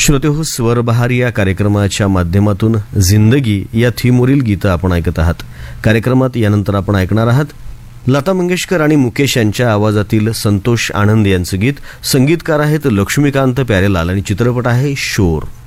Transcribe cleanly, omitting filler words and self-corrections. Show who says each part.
Speaker 1: श्रोतेहो, स्वरबहार या कार्यक्रमाच्या माध्यमातून जिंदगी या थीमवरील गीतं आपण ऐकत आहात. कार्यक्रमात यानंतर आपण ऐकणार आहात लता मंगेशकर आणि मुकेश यांच्या आवाजातील संतोष आनंद यांचं गीत. संगीतकार आहेत लक्ष्मीकांत प्यारेलाल आणि चित्रपट आहे शोर.